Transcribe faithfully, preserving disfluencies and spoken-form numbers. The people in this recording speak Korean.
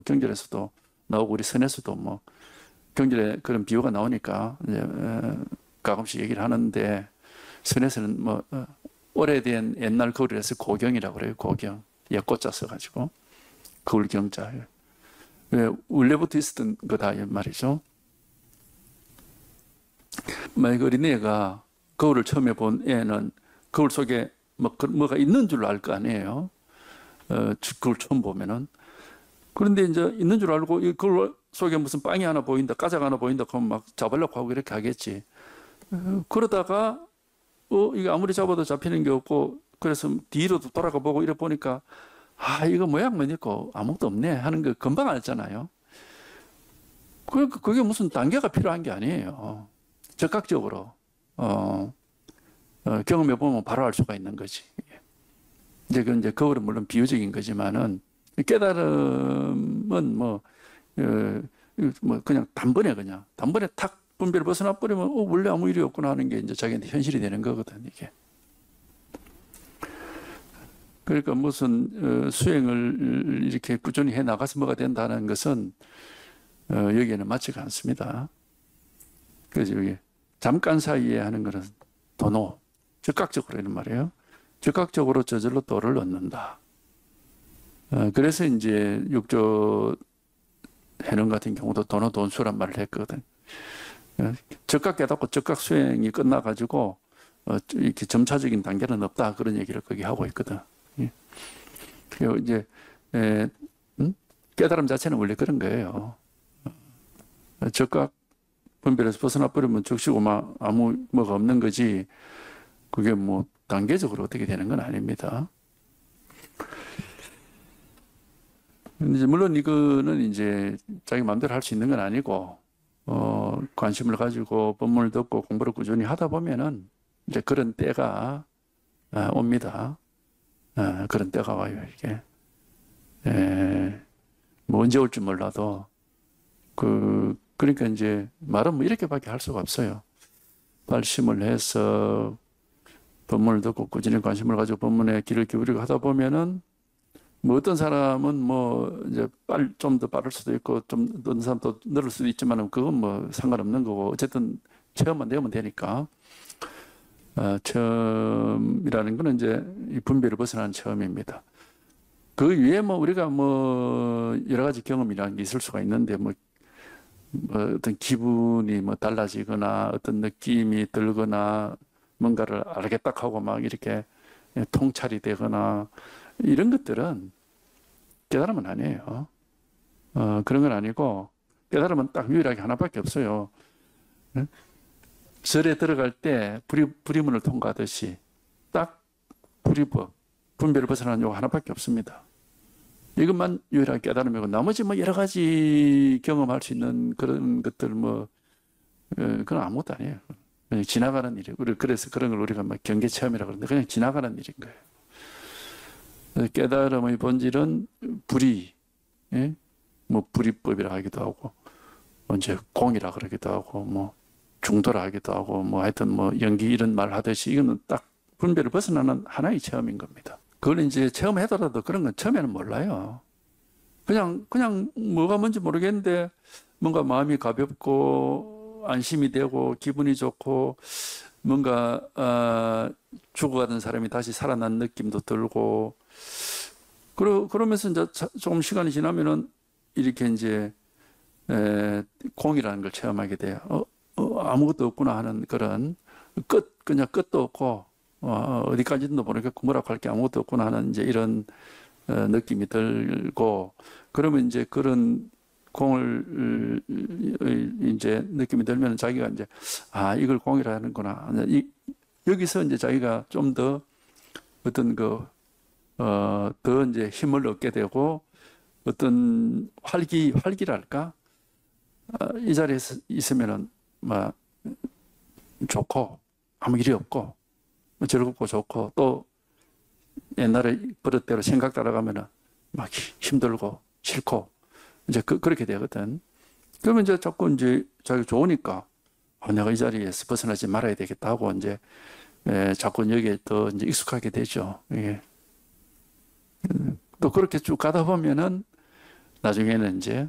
경전에서도 나오고 우리 선에서도 뭐 경전에 그런 비유가 나오니까 이제 어, 가끔씩 얘기를 하는데 선에서는 뭐 어, 오래된 옛날 거울을 해서 고경이라고 그래요. 고경. 옛꽃자 써가지고 거울경자. 왜 원래부터 있었던 거다 이 말이죠. 만약 어린애가 거울을 처음에 본 애는 거울 속에 뭐, 뭐가 있는 줄로 알 거 아니에요. 어, 그걸 처음 보면은. 그런데 이제 있는 줄 알고 이 거울 속에 무슨 빵이 하나 보인다, 가자가 하나 보인다, 그러면 막 잡으려고 하고 이렇게 하겠지. 어, 그러다가 어, 이게 아무리 잡아도 잡히는 게 없고 그래서 뒤로도 돌아가 보고 이래 보니까 아, 이거 모양만 있고 아무것도 없네 하는 거 금방 알잖아요. 그러니까 그게 무슨 단계가 필요한 게 아니에요. 즉각적으로 어, 어, 경험해 보면 바로 알 수가 있는 거지. 이제 그 이제 거울은 물론 비유적인 거지만은 깨달음은 뭐, 어, 뭐 그냥 단번에 그냥 단번에 탁 분별을 벗어나 버리면 어, 원래 아무 일이 없구나 하는 게 이제 자기한테 현실이 되는 거거든 이게. 그러니까 무슨 어, 수행을 이렇게 꾸준히 해 나가서 뭐가 된다는 것은 어, 여기에는 맞지가 않습니다. 그래서 여기 잠깐 사이에 하는 것은 도노, 즉각적으로 이런 말이에요. 즉각적으로 저절로 도를 얻는다. 어, 그래서 이제 육조 해능 같은 경우도 도노 돈수란 말을 했거든. 어, 즉각 깨닫고 즉각 수행이 끝나가지고 어, 이렇게 점차적인 단계는 없다 그런 얘기를 거기 하고 있거든. 예. 그리고 이제 에, 음? 깨달음 자체는 원래 그런 거예요. 어, 즉각 분별에서 벗어나 버리면 즉시고 막 아무 뭐가 없는 거지. 그게 뭐 단계적으로 어떻게 되는 건 아닙니다. 이제 물론 이거는 이제 자기 마음대로 할 수 있는 건 아니고 어, 관심을 가지고 법문을 듣고 공부를 꾸준히 하다 보면은 이제 그런 때가 아, 옵니다. 아, 그런 때가 와요 이게. 에, 뭐 언제 올지 몰라도 그 그러니까 이제 말은 뭐 이렇게밖에 할 수가 없어요. 발심을 해서 법문을 듣고 꾸준히 관심을 가지고 법문에 귀를 기울이고 하다 보면은 뭐 어떤 사람은 뭐 이제 빨 좀 더 빠를 수도 있고 좀 어떤 사람 또 늘을 수도 있지만은 그건 뭐 상관없는 거고 어쨌든 체험만 되면 되니까 어, 체험이라는 거는 이제 이 분별을 벗어나는 체험입니다. 그 위에 뭐 우리가 뭐 여러 가지 경험이라는 게 있을 수가 있는데 뭐, 뭐 어떤 기분이 뭐 달라지거나 어떤 느낌이 들거나 뭔가를 알겠다 하고 막 이렇게 통찰이 되거나 이런 것들은 깨달음은 아니에요. 어, 그런 건 아니고 깨달음은 딱 유일하게 하나밖에 없어요. 응? 절에 들어갈 때 불이, 불이문을 통과하듯이 딱 불이법, 분별을 벗어나는 요거 하나밖에 없습니다. 이것만 유일하게 깨달음이고 나머지 뭐 여러 가지 경험할 수 있는 그런 것들 뭐 어, 그건 아무것도 아니에요. 그냥 지나가는 일이에요. 그래서 그런 걸 우리가 막 경계 체험이라고 그러는데 그냥 지나가는 일인 거예요. 깨달음의 본질은 불이, 예? 뭐 불이법이라 하기도 하고, 언제 공이라 그러기도 하고, 뭐 중도라 하기도 하고, 뭐 하여튼 뭐 연기 이런 말 하듯이 이거는 딱 분별을 벗어나는 하나의 체험인 겁니다. 그걸 이제 체험해더라도 그런 건 처음에는 몰라요. 그냥 그냥 뭐가 뭔지 모르겠는데 뭔가 마음이 가볍고 안심이 되고 기분이 좋고 뭔가 어, 죽어가던 사람이 다시 살아난 느낌도 들고 그러, 그러면서 이제 조금 시간이 지나면은 이렇게 이제 에, 공이라는 걸 체험하게 돼요. 어, 어, 아무것도 없구나 하는 그런 끝 그냥 끝도 없고 어, 어디까지도 모르겠고 뭐라고 할 게 아무것도 없구나 하는 이제 이런 어, 느낌이 들고 그러면 이제 그런 공을 이제 느낌이 들면 자기가 이제 아 이걸 공이라 하는구나. 이, 여기서 이제 자기가 좀 더 어떤 그 어, 더 이제 힘을 얻게 되고 어떤 활기 활기랄까 어, 이 자리에 있으면은 막 좋고 아무 일이 없고 즐겁고 좋고 또 옛날에 버릇대로 생각 따라가면은 막 힘들고 싫고 이제 그, 그렇게 되거든. 그러면 이제 자꾸 이제 자기 좋으니까 아, 내가 이 자리에서 벗어나지 말아야 되겠다 하고 이제 에, 자꾸 여기에 더 이제 익숙하게 되죠. 예. 또 그렇게 쭉 가다 보면은 나중에는 이제